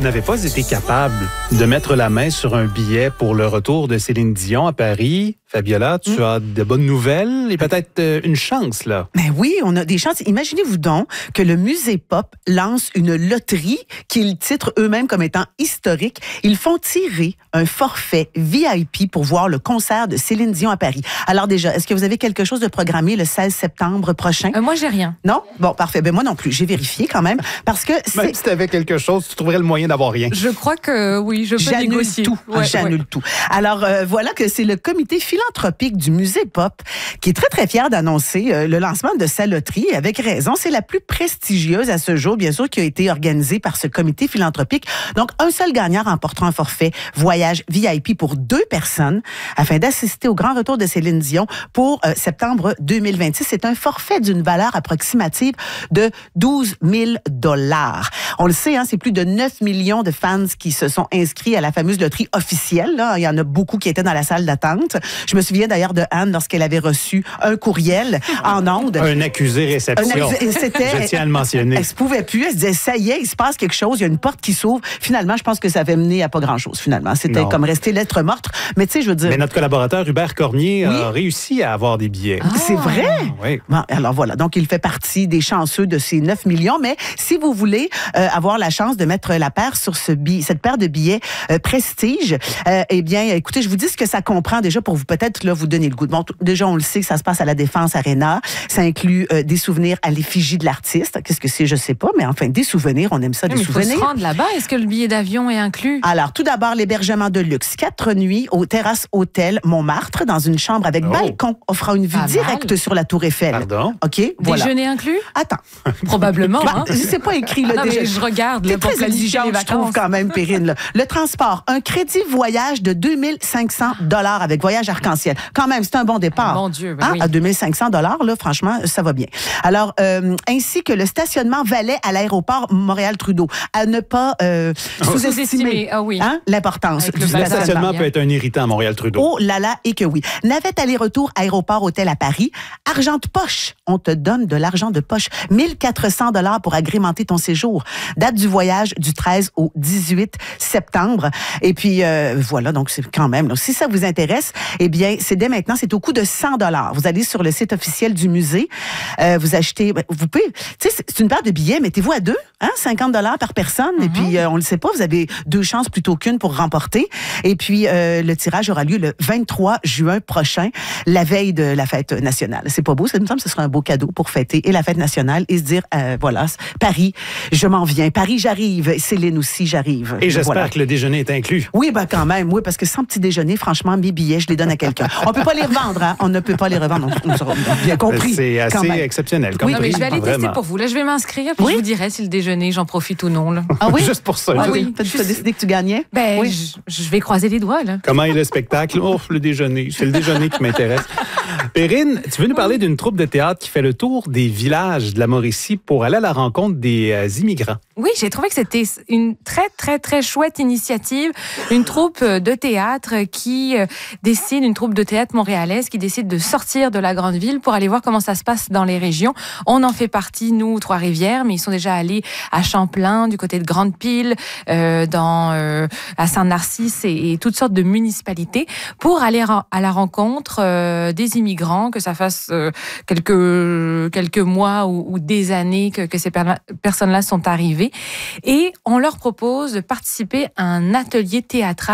n'avez pas été capable de mettre la main sur un billet pour le retour de Céline Dion à Paris, Fabiola, tu as de bonnes nouvelles et peut-être une chance, là. Ben oui, on a des chances. Imaginez-vous donc que le Musée Pop lance une loterie qu'ils titrent eux-mêmes comme étant historique. Ils font tirer un forfait VIP pour voir le concert de Céline Dion à Paris. Alors déjà, est-ce que vous avez quelque chose de programmé le 16 septembre prochain? Moi, j'ai rien. Non? Bon, parfait. Ben moi non plus. J'ai vérifié quand même parce que même si tu avais quelque chose, tu trouverais le moyen d'avoir rien. Je crois que oui, je peux négocier. Tout. Ouais, j'annule tout. Alors voilà que c'est le comité philanthropique du Musée Pop qui est très très fier d'annoncer le lancement de sa loterie. Et avec raison, c'est la plus prestigieuse à ce jour, bien sûr, qui a été organisée par ce comité philanthropique. Donc un seul gagnant remportera un forfait voyage VIP pour 2 personnes afin d'assister au grand retour de Céline Dion pour septembre 2026. C'est un forfait d'une valeur approximative de 12 000 $. On le sait, hein, c'est plus de 9 millions de fans qui se sont inscrits à la fameuse loterie officielle. Là. Il y en a beaucoup qui étaient dans la salle d'attente. Je me souviens d'ailleurs de Anne lorsqu'elle avait reçu un courriel en ondes. Un accusé réception. Je tiens à le mentionner. Elle se pouvait plus. Elle se disait, ça y est, il se passe quelque chose. Il y a une porte qui s'ouvre. Finalement, je pense que ça avait mené à pas grand-chose, finalement. C'était comme rester lettre morte. Mais tu sais, je veux dire... Mais notre collaborateur Hubert Cormier a réussi à avoir des billets. Ah. C'est vrai? Oui. Bon, alors voilà. Donc, il fait partie des chanceux de ces 9 millions. Mais si vous voulez avoir la chance de mettre la paire sur cette paire de billets Prestige, eh bien, écoutez, je vous dis ce que ça comprend déjà pour vous peut-être là vous donner le goût. Bon, déjà, on le sait que ça se passe à la Défense Arena. Ça inclut des souvenirs à l'effigie de l'artiste. Qu'est-ce que c'est? Je sais pas, mais enfin, des souvenirs. On aime ça, des souvenirs. Il faut se rendre là-bas. Est-ce que le billet d'avion est inclus? Alors, tout d'abord, l'hébergement de luxe. 4 nuits au Terrasse Hôtel Montmartre dans une chambre avec balcon offrant une vue directe sur la Tour Eiffel. Pardon? OK? Voilà. Déjeuner inclus? Attends. Probablement. Hein? C'est pas écrit le déjeuner. Je regarde. C'est très exigeant, je trouve quand même, Perrine. Là. Le transport, un crédit voyage de 2500 $ avec voyage arc-en-ciel. Quand même, c'est un bon départ. Mon Dieu, hein? Oui. À 2500 $, là, franchement, ça va bien. Alors, ainsi que le stationnement valet à l'aéroport Montréal-Trudeau. À ne pas sous-estimer l'importance du stationnement. Le stationnement peut être un irritant à Montréal-Trudeau. Oh là là, et que oui. Navette aller-retour aéroport-hôtel à Paris. Argent de poche. On te donne de l'argent de poche. 1400 $ pour agrémenter ton séjour. Date du voyage du 13 au 18 septembre. Et puis, voilà, donc c'est quand même, là, si ça vous intéresse, eh bien, c'est dès maintenant, c'est au coût de 100 $. Vous allez sur le site officiel du musée, vous achetez, vous pouvez, tu sais, c'est une paire de billets, mettez-vous à 2, hein, 50 $ par personne, et puis, on le sait pas, vous avez 2 chances plutôt qu'une pour remporter. Et puis, le tirage aura lieu le 23 juin prochain, la veille de la fête nationale. C'est pas beau, ça me semble que ce sera un beau cadeau pour fêter et la fête nationale et se dire, voilà, Paris, je m'en viens. Paris, j'arrive. Céline aussi, j'arrive. Et j'espère que le déjeuner est inclus. Oui, ben quand même, oui, parce que sans petit déjeuner, franchement, mes billets, je les donne à quelqu'un. On peut pas les revendre, hein? On ne peut pas les revendre. On aura bien compris. C'est assez exceptionnel. Comme non, mais je vais aller tester pour vous. Là, je vais m'inscrire, puis je vous dirai si le déjeuner, j'en profite ou non. Là. Ah oui? Juste pour ça. Oui. Tu as décidé que tu gagnais? Ben, oui. Je vais croiser les doigts, là. Comment est le spectacle? Oh, le déjeuner. C'est le déjeuner qui m'intéresse. Perrine, tu veux nous parler d'une troupe de théâtre qui fait le tour des villages de la Mauricie pour aller à la rencontre des immigrants? Oui, j'ai trouvé que c'était une très, très, très chouette initiative. Une troupe de théâtre qui décide, une troupe de théâtre montréalaise qui décide de sortir de la grande ville pour aller voir comment ça se passe dans les régions. On en fait partie, nous, Trois-Rivières, mais ils sont déjà allés à Champlain, du côté de Grande-Pile, à Saint-Narcisse et toutes sortes de municipalités pour aller à la rencontre des immigrants, que ça fasse quelques mois ou des années que ces personnes-là sont arrivées. Et on leur propose de participer à un atelier théâtral